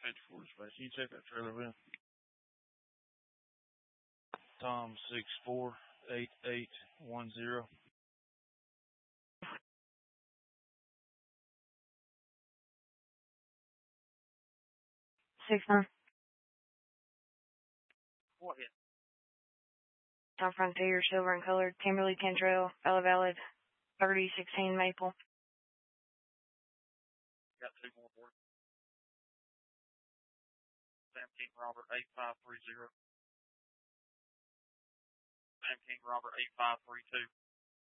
54 space. Can you check that trailer, Bill? Tom 648810. 6-9. Go ahead. Tom Frontier, silver and colored, Kimberly Cantrell, Valid, 3016 Maple. Got 2 more for you. Sam King Robert 8530. Sam King Robert 8532.